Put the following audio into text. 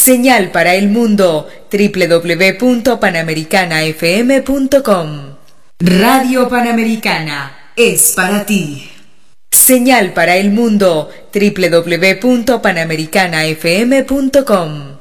Señal para el mundo, www.panamericanafm.com. Radio Panamericana es para ti. Señal para el mundo, www.panamericanafm.com.